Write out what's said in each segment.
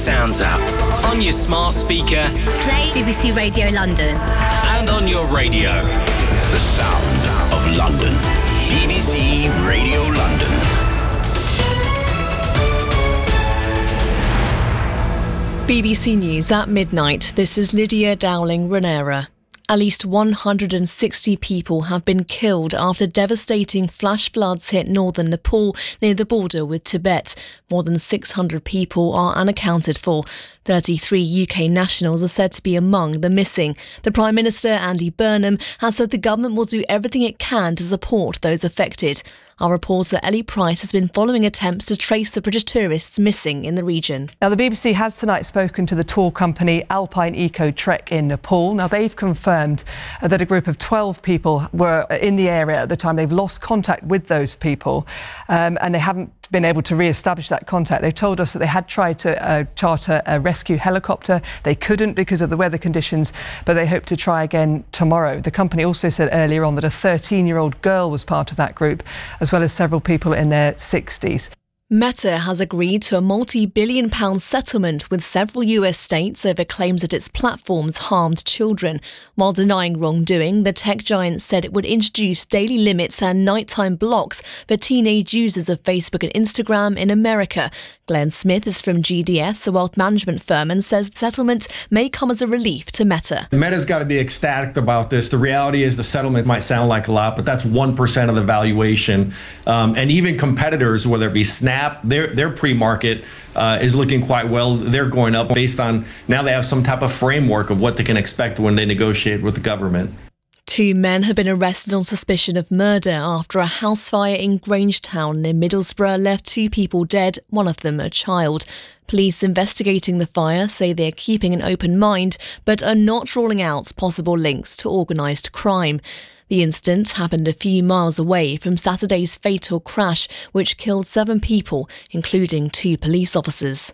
Sounds up. On your smart speaker. Play BBC Radio London. And on your radio. The sound of London. BBC Radio London. BBC News at midnight. This is Lydia Dowling-Ranera. At least 160 people have been killed after devastating flash floods hit northern Nepal near the border with Tibet. More than 600 people are unaccounted for. 33 UK nationals are said to be among the missing. The Prime Minister, Andy Burnham, has said the government will do everything it can to support those affected. Our reporter Ellie Price has been following attempts to trace the British tourists missing in the region. Now, the BBC has tonight spoken to the tour company Alpine Eco Trek in Nepal. Now, they've confirmed that a group of 12 people were in the area at the time. They've lost contact with those people and they haven't been able to re-establish that contact. They told us that they had tried to charter a rescue helicopter. They couldn't because of the weather conditions, but they hope to try again tomorrow. The company also said earlier on that a 13-year-old girl was part of that group, as well as several people in their 60s. Meta has agreed to a multi-billion-pound settlement with several US states over claims that its platforms harmed children. While denying wrongdoing, the tech giant said it would introduce daily limits and nighttime blocks for teenage users of Facebook and Instagram in America. Glenn Smith is from GDS, a wealth management firm, and says the settlement may come as a relief to Meta. Meta's got to be ecstatic about this. The reality is the settlement might sound like a lot, but that's 1% of the valuation. And even competitors, whether it be Snap, their pre-market is looking quite well. They're going up based on now they have some type of framework of what they can expect when they negotiate with the government. 2 men have been arrested on suspicion of murder after a house fire in Grangetown near Middlesbrough left 2 people dead, one of them a child. Police investigating the fire say they're keeping an open mind but are not ruling out possible links to organised crime. The incident happened a few miles away from Saturday's fatal crash, which killed 7 people, including 2 police officers.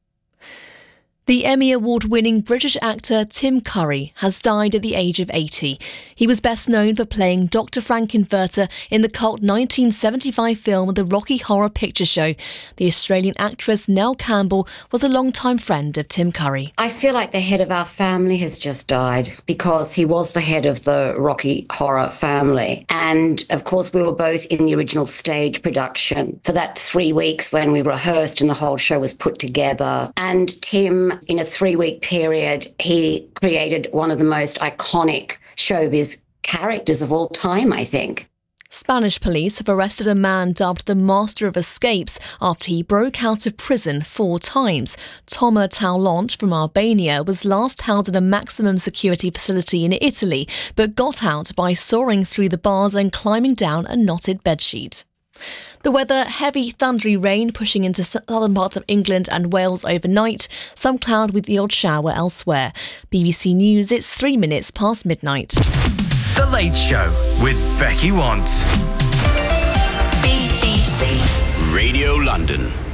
The Emmy Award-winning British actor Tim Curry has died at the age of 80. He was best known for playing Dr. Frankenfurter in the cult 1975 film The Rocky Horror Picture Show. The Australian actress Nell Campbell was a long-time friend of Tim Curry. I feel like the head of our family has just died because he was the head of the Rocky Horror family. And, of course, we were both in the original stage production for that 3 weeks when we rehearsed and the whole show was put together. And Tim, in a 3-week period, he created one of the most iconic showbiz characters of all time, I think. Spanish police have arrested a man dubbed the Master of Escapes after he broke out of prison 4 times. Toma Taulant from Albania was last held in a maximum security facility in Italy, but got out by soaring through the bars and climbing down a knotted bedsheet. The weather, heavy thundery rain pushing into southern parts of England and Wales overnight. Some cloud with the odd shower elsewhere. BBC News, it's 3 minutes past midnight. The Late Show with Becky Want. BBC Radio London.